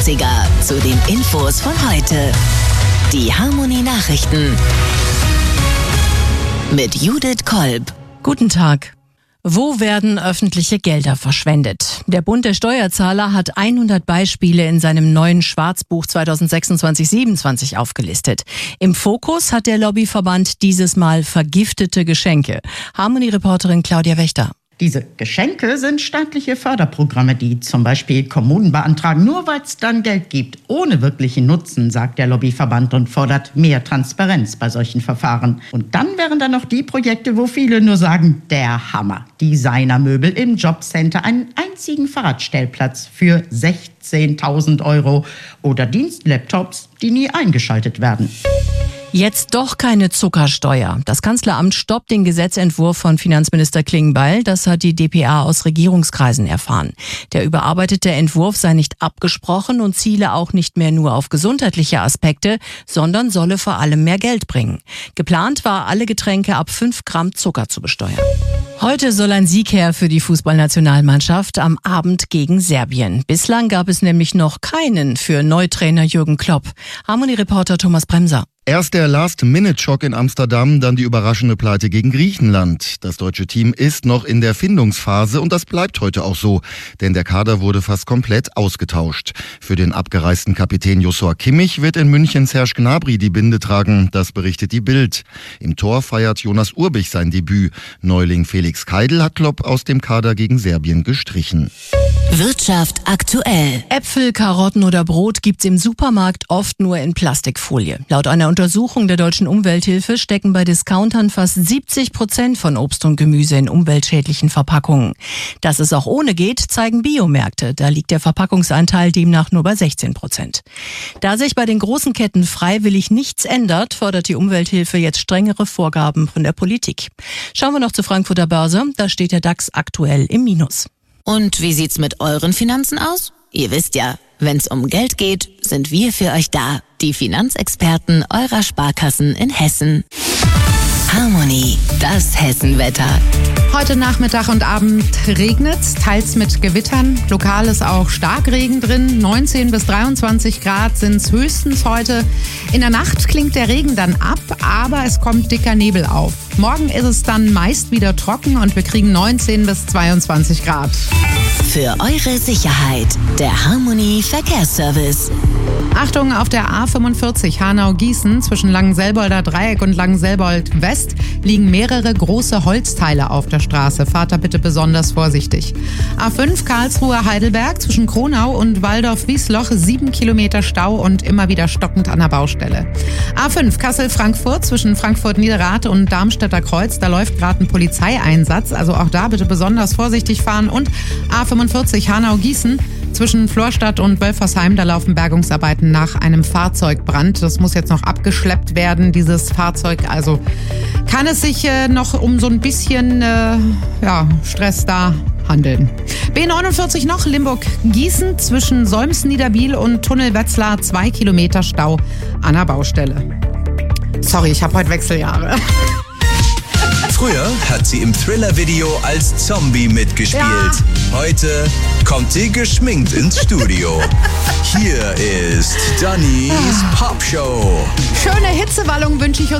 Klassiker zu den Infos von heute. Die Harmony Nachrichten mit Judith Kolb. Guten Tag. Wo werden öffentliche Gelder verschwendet? Der Bund der Steuerzahler hat 100 Beispiele in seinem neuen Schwarzbuch 2026/27 aufgelistet. Im Fokus hat der Lobbyverband dieses Mal vergiftete Geschenke. Harmony-Reporterin Claudia Wächter. Diese Geschenke sind staatliche Förderprogramme, die zum Beispiel Kommunen beantragen, nur weil es dann Geld gibt, ohne wirklichen Nutzen, sagt der Lobbyverband und fordert mehr Transparenz bei solchen Verfahren. Und dann wären da noch die Projekte, wo viele nur sagen, der Hammer. Designermöbel im Jobcenter, einen einzigen Fahrradstellplatz für 16.000 € oder Dienstlaptops, die nie eingeschaltet werden. Jetzt doch keine Zuckersteuer. Das Kanzleramt stoppt den Gesetzentwurf von Finanzminister Klingbeil. Das hat die dpa aus Regierungskreisen erfahren. Der überarbeitete Entwurf sei nicht abgesprochen und ziele auch nicht mehr nur auf gesundheitliche Aspekte, sondern solle vor allem mehr Geld bringen. Geplant war, alle Getränke ab 5 Gramm Zucker zu besteuern. Heute soll ein Sieg her für die Fußballnationalmannschaft am Abend gegen Serbien. Bislang gab es nämlich noch keinen für Neutrainer Jürgen Klopp. Harmony-Reporter Thomas Bremser. Erst der Last-Minute-Schock in Amsterdam, dann die überraschende Pleite gegen Griechenland. Das deutsche Team ist noch in der Findungsphase und das bleibt heute auch so, denn der Kader wurde fast komplett ausgetauscht. Für den abgereisten Kapitän Joshua Kimmich wird in München Serge Gnabry die Binde tragen, das berichtet die Bild. Im Tor feiert Jonas Urbich sein Debüt. Neuling Felix Keidl hat Klopp aus dem Kader gegen Serbien gestrichen. Wirtschaft aktuell. Äpfel, Karotten oder Brot gibt's im Supermarkt oft nur in Plastikfolie. Laut einer Untersuchung der Deutschen Umwelthilfe stecken bei Discountern fast 70% von Obst und Gemüse in umweltschädlichen Verpackungen. Dass es auch ohne geht, zeigen Biomärkte. Da liegt der Verpackungsanteil demnach nur bei 16%. Da sich bei den großen Ketten freiwillig nichts ändert, fordert die Umwelthilfe jetzt strengere Vorgaben von der Politik. Schauen wir noch zur Frankfurter Börse. Da steht der DAX aktuell im Minus. Und wie sieht's mit euren Finanzen aus? Ihr wisst ja, wenn's um Geld geht, sind wir für euch da. Die Finanzexperten eurer Sparkassen in Hessen. Harmony, das Hessenwetter. Heute Nachmittag und Abend regnet's, teils mit Gewittern. Lokal ist auch Starkregen drin. 19 bis 23 Grad sind's höchstens heute. In der Nacht klingt der Regen dann ab, aber es kommt dicker Nebel auf. Morgen ist es dann meist wieder trocken und wir kriegen 19 bis 22 Grad. Für eure Sicherheit, der Harmony Verkehrsservice. Achtung, auf der A45 Hanau-Gießen zwischen Langenselbolder Dreieck und Langenselbold West liegen mehrere große Holzteile auf der Straße. Fahrt da bitte besonders vorsichtig. A5 Karlsruhe-Heidelberg zwischen Kronau und Waldorf-Wiesloch 7 Kilometer Stau und immer wieder stockend an der Baustelle. A5 Kassel-Frankfurt zwischen Frankfurt-Niederrad und Darmstädter Kreuz. Da läuft gerade ein Polizeieinsatz, also auch da bitte besonders vorsichtig fahren. Und A45 Hanau-Gießen zwischen Florstadt und Wölfersheim, da laufen Bergungsarbeiten nach einem Fahrzeugbrand. Das muss jetzt noch abgeschleppt werden, dieses Fahrzeug. Also kann es sich noch um so ein bisschen Stress da handeln. B49 noch, Limburg-Gießen zwischen Solms-Niederbiel und Tunnel Wetzlar 2 Kilometer Stau an der Baustelle. Sorry, ich habe heute Wechseljahre. Früher hat sie im Thriller-Video als Zombie mitgespielt. Ja. Heute kommt sie geschminkt ins Studio. Hier ist Dannys Popshow. Schöne Hitzewallung wünsche ich uns.